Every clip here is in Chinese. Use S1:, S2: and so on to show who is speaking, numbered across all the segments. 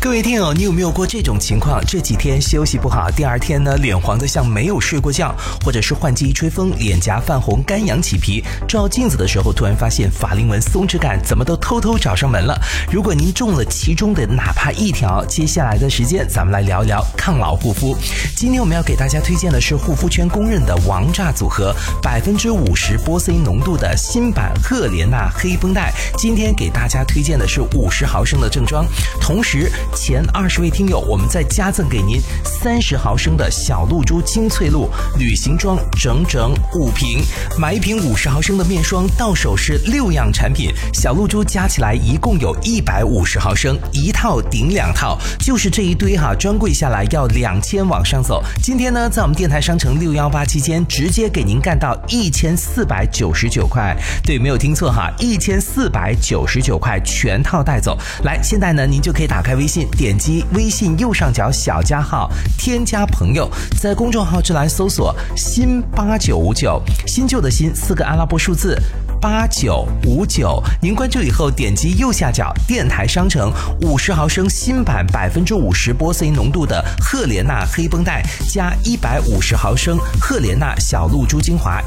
S1: 各位听友，你有没有过这种情况？这几天休息不好，第二天呢，脸黄得像没有睡过觉，或者是换季一吹风，脸颊泛红，干痒起皮，照镜子的时候突然发现法令纹松弛感怎么都偷偷找上门了。如果您中了其中的哪怕一条，接下来的时间咱们来聊一聊抗老护肤。今天我们要给大家推荐的是护肤圈公认的王炸组合，50%玻色因浓度的新版赫莲娜黑绷带。今天给大家推荐的是50毫升的正装，同时前20位听友，我们再加赠给您30毫升的小露珠精粹露旅行装，整整5瓶。买一瓶50毫升的面霜，到手是6样产品，小露珠加起来一共有150毫升，一套顶2套，就是这一堆哈，专柜下来要2000往上走。今天呢，在我们电台商城618期间，直接给您干到1499块。对，没有听错哈，1499块全套带走。来，现在呢，您就可以打开微信，点击微信右上角小加号，添加朋友，在公众号之栏搜索新8959，新旧的新4个阿拉伯数字8959，您关注以后点击右下角电台商城50毫升新版50%玻色因浓度的赫莲娜黑绷带，加150毫升赫莲娜小露珠精华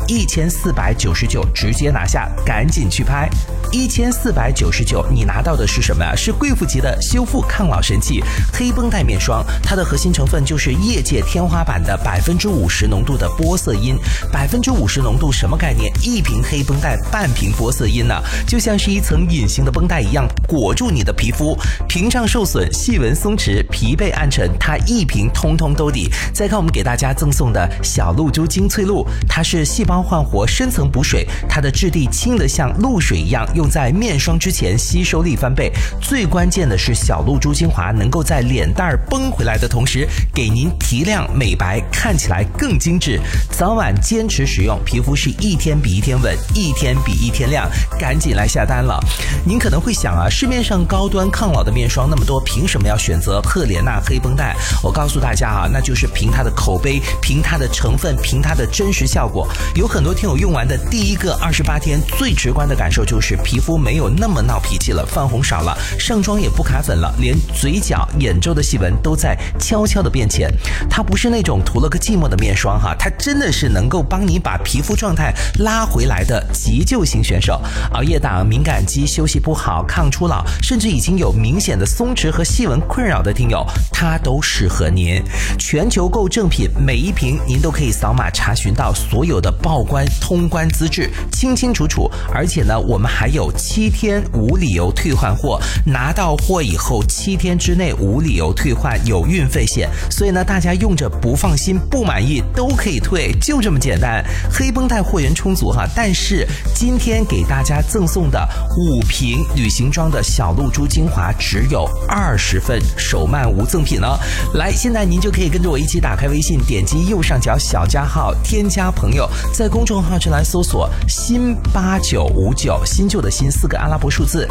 S1: ，1499，直接拿下，赶紧去拍。1499，你拿到的是什么呀？是贵妇级的修复抗老神器黑绷带面霜，它的核心成分就是业界天花板的50%浓度的玻色因。50%浓度什么概念？一瓶黑绷带半瓶玻色因呢，就像是一层隐形的绷带一样，裹住你的皮肤，屏障受损，细纹松弛，疲惫暗沉，它一瓶通通都抵。再看我们给大家赠送的小露珠精粹露，它是细胞焕活，深层补水，它的质地轻得像露水一样，用在面霜之前吸收力翻倍。最关键的是小露珠精华能够在脸蛋儿崩回来的同时，给您提亮美白，看起来更精致。早晚坚持使用，皮肤是一天比一天稳，一天比一天亮，赶紧来下单了。您可能会想啊，市面上高端抗老的面霜那么多，凭什么要选择赫莲娜黑绷带？我告诉大家啊，那就是凭它的口碑，凭它的成分，凭它的真实效果。有很多听友用完的第一个28天，最直观的感受就是皮肤没有那么闹脾气了，泛红少了，上妆也不卡粉了，连嘴角、眼周的细纹都在悄悄的变浅。它不是那种涂了个寂寞的面霜哈，它真的是能够帮你把皮肤状态拉回来的急救型选手。熬夜党、敏感肌、休息不好、抗初老，甚至已经有明显的松弛和细纹困扰的听友，它都适合您。全球购正品，每一瓶您都可以扫码查询到所有的报关通关资质，清清楚楚。而且呢，我们还有7天无理由退换货，拿到货以后7天之内无理由退换，有运费险。所以呢，大家用着不放心、不满意都可以退，就这么简单。黑绷带货源充足哈，但是今天给大家赠送的5瓶旅行装的小露珠精华只有20份，手慢无赠品哦。来，现在您就可以跟着我一起打开微信，点击右上角小加号，添加朋友，在公众号之栏搜索新8959，新旧的新4个阿拉伯数字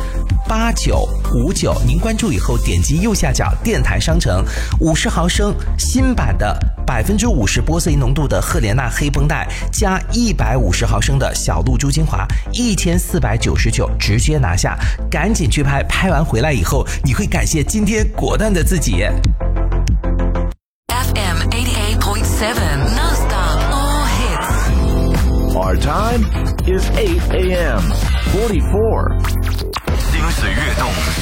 S1: 8959，您关注以后点击右下角电台商城50毫升新版的50%玻色因浓度的赫莲娜黑绷带，加150毫升的小露珠精华，1499，直接拿下，赶紧去拍，拍完回来以后，你会感谢今天果断的自己。
S2: FM 88.7 Non-stop all hits.
S3: Our time is 8 a.m. 44.
S4: 心水跃动，